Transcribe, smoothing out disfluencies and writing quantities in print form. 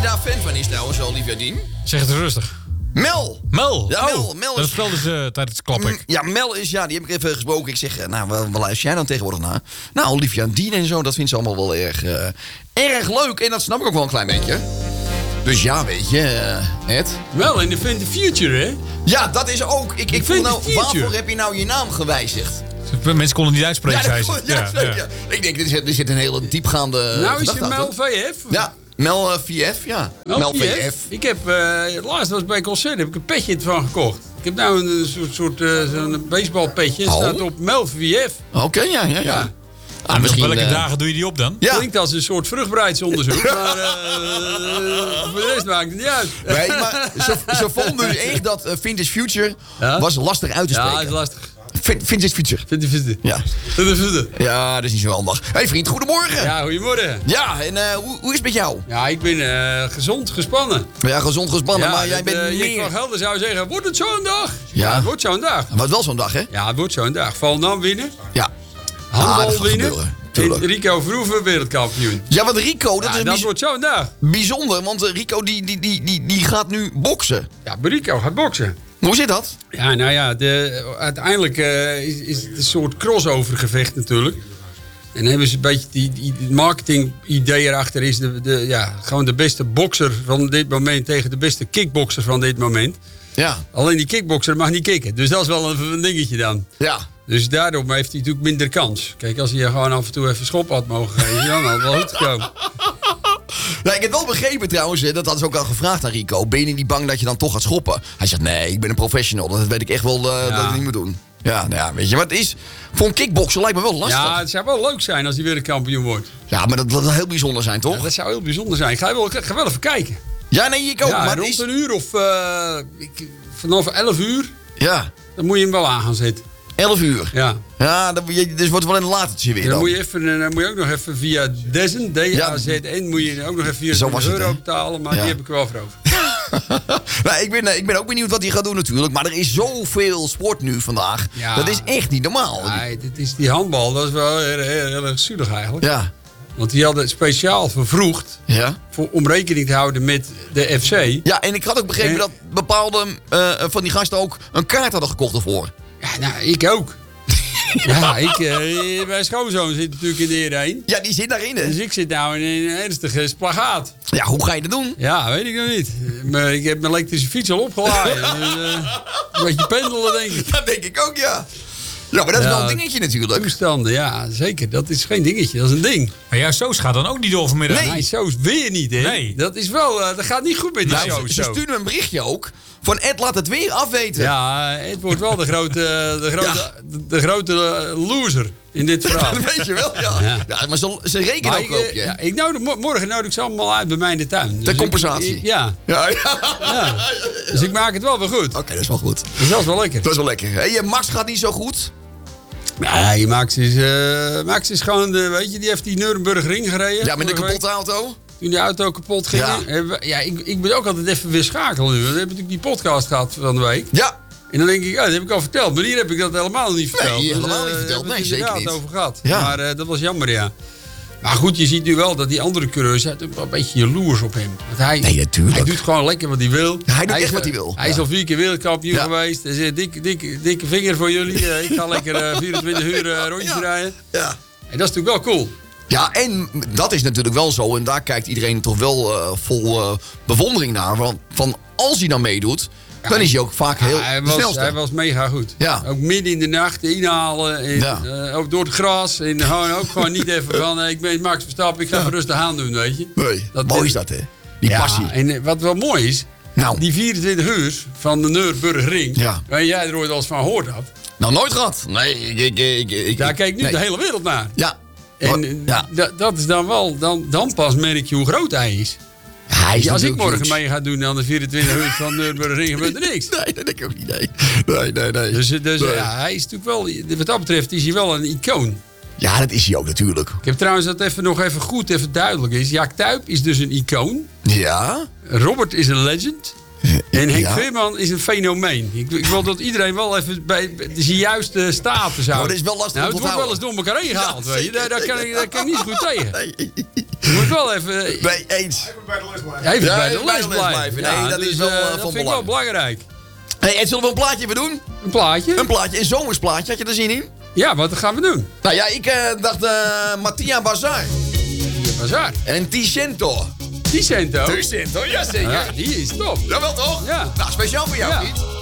daar fan van is trouwens, Olivia Dean? Zeg het rustig. Mel! Ja, Mel dat is... vertelde ze tijdens het klapek. Ja, Mel is, die heb ik even gesproken. Ik zeg, waar luister jij dan tegenwoordig naar? Nou, Olivia Dean en zo, dat vindt ze allemaal wel erg leuk. En dat snap ik ook wel een klein beetje. Dus ja, weet je, Ed. Wel, in the future, hè? Ja, dat is ook. Ik voel nou, waarvoor heb je nou je naam gewijzigd? Mensen konden niet uitspreken, zei ze. Ja. Ik denk, er zit een hele diepgaande... Nou is het Mel VF. Ja, Mel VF, ja. Mel VF. Ik heb, laatst was bij een concert, heb ik een petje van gekocht. Ik heb nou een soort zo'n baseballpetje. Het staat op Mel VF. Oké, ja. En misschien, welke dagen doe je die op dan? Ja. Klinkt als een soort vruchtbaarheidsonderzoek, maar voor de rest maakt het niet uit. Nee, maar ze vonden dus echt dat Vintage Future was lastig uit te spreken. Ja, dat is lastig. Vintage Future. Ja. Ja, dat is niet zo handig. Hey vriend, goedemorgen. Ja, goedemorgen. Ja, en hoe is het met jou? Ja, ik ben gezond gespannen. Ja, gezond gespannen, Ja, maar jij bent Jik meer... van Gelder zou zeggen, wordt het zo'n dag? Ja. Het wordt zo'n dag. Maar het wel zo'n dag, hè? Ja, het wordt zo'n dag. Volendam winnen. Ja. Handbal dat gaat winnen. gebeuren. En Rico Verhoeven wereldkampioen. Ja, want Rico, dat wordt zo'n dag. bijzonder. Want Rico die gaat nu boksen. Ja, Rico gaat boksen. Hoe zit dat? Ja, nou ja, uiteindelijk is het een soort crossover gevecht natuurlijk. En dan hebben ze een beetje die marketing idee erachter is gewoon de beste bokser van dit moment tegen de beste kickbokser van dit moment. Ja. Alleen die kickbokser mag niet kicken. Dus dat is wel een dingetje dan. Ja. Dus daardoor heeft hij natuurlijk minder kans. Kijk, als hij gewoon af en toe even schop had mogen geven, dan had het wel goed gekomen. Nou, ik heb wel begrepen trouwens, dat hadden ze ook al gevraagd aan Rico. Ben je niet bang dat je dan toch gaat schoppen? Hij zegt, nee, ik ben een professional. Dat weet ik echt wel dat ik niet moet doen. Ja, nou ja, weet je wat het is? Voor een kickbokser lijkt me wel lastig. Ja, het zou wel leuk zijn als hij weer een kampioen wordt. Ja, maar dat zou heel bijzonder zijn, toch? Ja, dat zou heel bijzonder zijn. Ik ga wel even kijken. Ja, nee, ik ook. Ja, maar rond een uur of vanaf 11 uur, ja. dan moet je hem wel aan gaan zetten. 11 uur? Ja. Ja, dus wordt wel een latertje weer dan. Dan moet je ook nog even via DAZN, D-A-Z-N, moet je ook nog even €24 betalen. Maar die heb ik er wel voor over. Nou, ik ben ook benieuwd wat hij gaat doen natuurlijk. Maar er is zoveel sport nu vandaag. Ja. Dat is echt niet normaal. Ja, die handbal, dat is wel heel erg zuinig eigenlijk. Ja. Want die hadden speciaal vervroegd om rekening te houden met de FC. Ja, en ik had ook begrepen dat bepaalde van die gasten ook een kaart hadden gekocht ervoor. Ja, nou, ik ook. Ja, mijn schoonzoon zit natuurlijk in de Heren 1. Ja, die zit daarin. Dus ik zit nou in een ernstige splagaat. Ja, hoe ga je dat doen? Ja, weet ik nog niet. Maar ik heb mijn elektrische fiets al opgeladen. Dus, een beetje pendelen, denk ik. Dat denk ik ook, ja. Ja, maar dat is wel een dingetje natuurlijk. Toestanden, ja, zeker. Dat is geen dingetje, dat is een ding. Maar jouw Soos gaat dan ook niet door vanmiddag? Nee, Soos weer niet, hè? Nee. Dat is wel, dat gaat niet goed met die Soos. Ze sturen een berichtje ook van Ed laat het weer afweten. Ja, Ed wordt wel de grote loser in dit verhaal. Dat weet je wel, ja. Ja, maar ze rekenen ook op je. Morgen nodig ik ze allemaal uit bij mij in de tuin. Dus ter compensatie? Ja. Dus ik maak het wel weer goed. Oké, dat is wel goed. Dus dat is wel lekker. Dat is wel lekker. Hey, Max gaat niet zo goed. Ja, Max is gewoon, weet je, die heeft die Nürburgring gereden. Ja, met een kapotte auto. Toen die auto kapot ging. Ja, ik ben ook altijd even weer schakelen nu. We hebben natuurlijk die podcast gehad van de week. Ja. En dan denk ik, dat heb ik al verteld. Maar hier heb ik dat helemaal niet verteld. Nee, helemaal niet verteld. Nee, zeker niet. over gehad. Ja. Maar dat was jammer, ja. Maar goed, je ziet nu wel dat die andere coureurs ook wel een beetje jaloers op hem. Want hij doet gewoon lekker wat hij wil. Ja, hij doet echt wat hij wil. Hij is al 4 keer wereldkampioen geweest. Hij zegt, dikke vinger voor jullie. Ik ga lekker 24 uur rondjes rijden. Ja. En dat is natuurlijk wel cool. Ja, en dat is natuurlijk wel zo. En daar kijkt iedereen toch wel vol bewondering naar. Want van als hij dan meedoet, dan is hij ook vaak heel snelste. Hij was mega goed. Ja. Ook midden in de nacht inhalen. En, ook door het gras. En gewoon niet even van, ik ben Max Verstappen, ik ga even rustig aan doen, weet je. Nee, mooi is dat, hè? Die passie. En wat wel mooi is, die 24 uur van de Nürburgring, waar jij er ooit al eens van gehoord had. Nou, nooit gehad. Nee, daar kijkt nu de hele wereld naar. Ja. En dat is dan wel, dan pas merk je hoe groot hij is. Als ik morgen mee ga doen aan de 24 uur van Nürburgring, gebeurt er niks. Nee, dat denk ik ook niet. Nee. Dus hij is natuurlijk wel, wat dat betreft is hij wel een icoon. Ja, dat is hij ook natuurlijk. Ik heb trouwens dat even duidelijk is. Jaak Tuyp is dus een icoon. Ja. Robert is een legend. En Henk Ja. Veerman is een fenomeen. Ik wil dat iedereen wel even bij zijn juiste status houdt. dat is wel lastig Nou, om het te wordt wel eens onthouden. door elkaar heen gehaald, Ja, weet je. Daar kan ik niet zo goed tegen. Nee, Je moet wel even... nee, eens. Even Ja, bij de bij les de les blijven. blijven. Nee, dat is dus, wel, dat van vind ik belang. wel belangrijk. Hey, en zullen we een plaatje even doen? Een plaatje? Een plaatje, een zomersplaatje. Had je er zin in? Ja, wat gaan we doen? Nou ja, ik dacht Mattia Bazar. Bazaar. En Die cent ook. Ticento, jazeker. Ja, die is top. Jawel toch? Ja. Nou, speciaal voor jou, Ja. vriend.